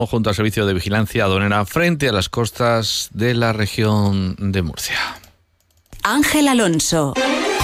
junto al Servicio de Vigilancia Aduanera frente a las costas de la región de Murcia. Ángel Alonso.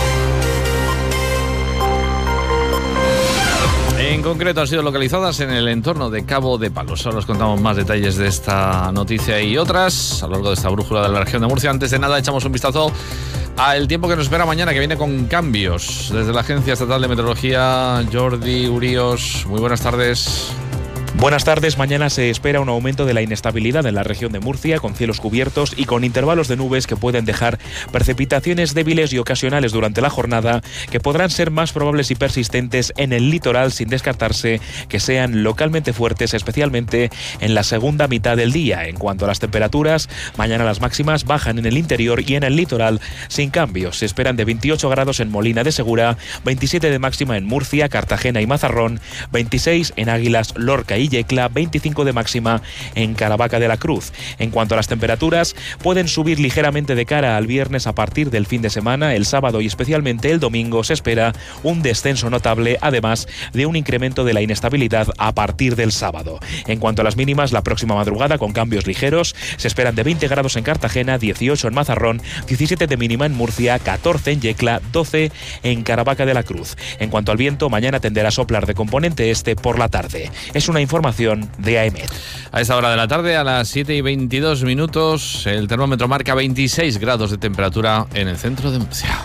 En concreto han sido localizadas en el entorno de Cabo de Palos. Ahora os contamos más detalles de esta noticia y otras a lo largo de esta brújula de la región de Murcia. Antes de nada, echamos un vistazo al tiempo que nos espera mañana, que viene con cambios. Desde la Agencia Estatal de Meteorología, Jordi Urios, muy buenas tardes. Buenas tardes. Mañana se espera un aumento de la inestabilidad en la región de Murcia, con cielos cubiertos y con intervalos de nubes que pueden dejar precipitaciones débiles y ocasionales durante la jornada, que podrán ser más probables y persistentes en el litoral, sin descartarse que sean localmente fuertes, especialmente en la segunda mitad del día. En cuanto a las temperaturas, mañana las máximas bajan en el interior y en el litoral sin cambios. Se esperan de 28 grados en Molina de Segura, 27 de máxima en Murcia, Cartagena y Mazarrón, 26 en Águilas, Lorca y Yecla, 25 de máxima en Caravaca de la Cruz. En cuanto a las temperaturas, pueden subir ligeramente de cara al viernes a partir del fin de semana. El sábado y especialmente el domingo se espera un descenso notable, además de un incremento de la inestabilidad a partir del sábado. En cuanto a las mínimas, la próxima madrugada con cambios ligeros, se esperan de 20 grados en Cartagena, 18 en Mazarrón, 17 de mínima en Murcia, 14 en Yecla, 12 en Caravaca de la Cruz. En cuanto al viento, mañana tenderá a soplar de componente este por la tarde. Es una información de AEMET. A esta hora de la tarde, a las 7:22, el termómetro marca 26 grados de temperatura en el centro de Murcia.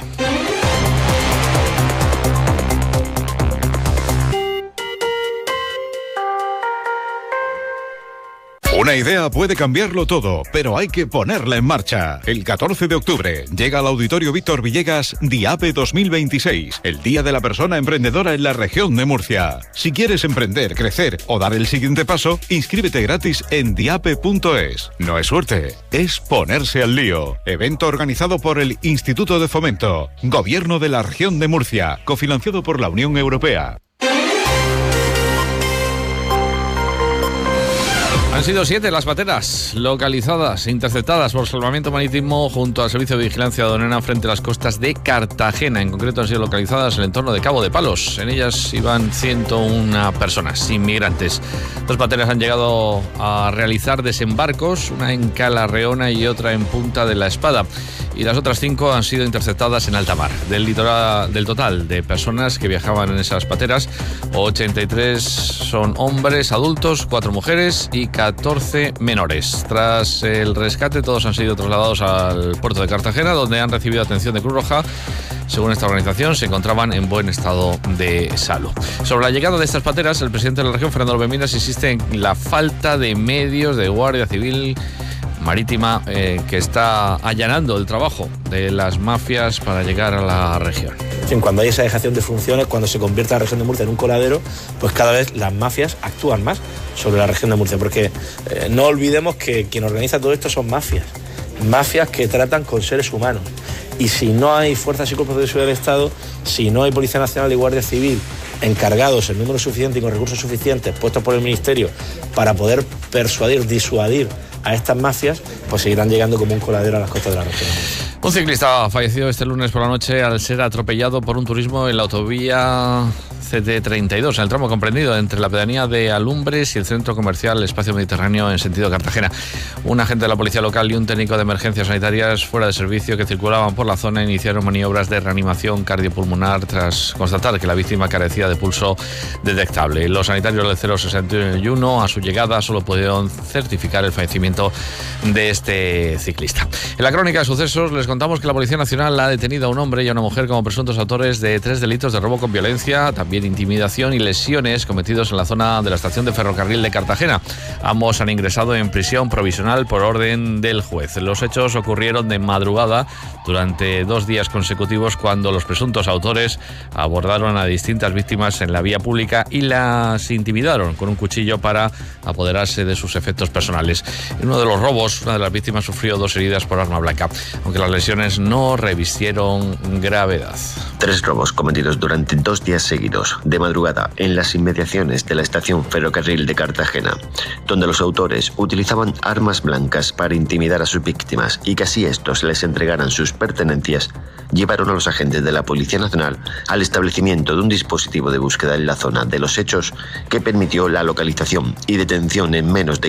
Una idea puede cambiarlo todo, pero hay que ponerla en marcha. El 14 de octubre llega al Auditorio Víctor Villegas DIAPE 2026, el Día de la Persona Emprendedora en la región de Murcia. Si quieres emprender, crecer o dar el siguiente paso, inscríbete gratis en diape.es. No es suerte, es ponerse al lío. Evento organizado por el Instituto de Fomento, Gobierno de la región de Murcia, cofinanciado por la Unión Europea. Han sido 7 las pateras localizadas, interceptadas por Salvamento Marítimo junto al Servicio de Vigilancia Aduanera frente a las costas de Cartagena. En concreto han sido localizadas en el entorno de Cabo de Palos. En ellas iban 101 personas, inmigrantes. 2 pateras han llegado a realizar desembarcos, una en Calarreona y otra en Punta de la Espada. Y las otras 5 han sido interceptadas en alta mar. Del total de personas que viajaban en esas pateras, 83 son hombres adultos, 4 mujeres y 14 menores. Tras el rescate, todos han sido trasladados al puerto de Cartagena, donde han recibido atención de Cruz Roja. Según esta organización, se encontraban en buen estado de salud. Sobre la llegada de estas pateras, el presidente de la región, Fernando López-Miras, insiste en la falta de medios de Guardia Civil Marítima que está allanando el trabajo de las mafias para llegar a la región. En fin, cuando hay esa dejación de funciones, cuando se convierte la región de Murcia en un coladero, pues cada vez las mafias actúan más sobre la región de Murcia, porque no olvidemos que quien organiza todo esto son mafias que tratan con seres humanos. Y si no hay fuerzas y cuerpos de seguridad del Estado, si no hay Policía Nacional y Guardia Civil encargados en número suficiente y con recursos suficientes puestos por el Ministerio para poder persuadir, disuadir a estas mafias, pues seguirán llegando como un coladero a las costas de la región. Un ciclista falleció este lunes por la noche al ser atropellado por un turismo en la autovía CT32, en el tramo comprendido entre la pedanía de Alumbres y el centro comercial Espacio Mediterráneo en sentido Cartagena. Un agente de la policía local y un técnico de emergencias sanitarias fuera de servicio que circulaban por la zona iniciaron maniobras de reanimación cardiopulmonar tras constatar que la víctima carecía de pulso detectable. Los sanitarios del 061 a su llegada solo pudieron certificar el fallecimiento de este ciclista. En la crónica de sucesos les contamos que la Policía Nacional ha detenido a un hombre y a una mujer como presuntos autores de 3 delitos de robo con violencia, también intimidación y lesiones cometidos en la zona de la estación de ferrocarril de Cartagena. Ambos han ingresado en prisión provisional por orden del juez. Los hechos ocurrieron de madrugada durante 2 días consecutivos cuando los presuntos autores abordaron a distintas víctimas en la vía pública y las intimidaron con un cuchillo para apoderarse de sus efectos personales. En uno de los robos, una de las víctimas sufrió 2 heridas por arma blanca, aunque las lesiones no revistieron gravedad. 3 robos cometidos durante 2 días seguidos, de madrugada, en las inmediaciones de la estación ferrocarril de Cartagena, donde los autores utilizaban armas blancas para intimidar a sus víctimas y que así estos les entregaran sus pertenencias, llevaron a los agentes de la Policía Nacional al establecimiento de un dispositivo de búsqueda en la zona de los hechos que permitió la localización y detención en menos de